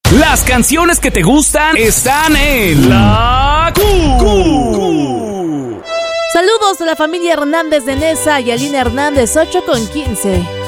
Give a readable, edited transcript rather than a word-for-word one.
Las canciones que te gustan están en La Q. Saludos a la familia Hernández de Nesa y Alina Hernández, 8:15.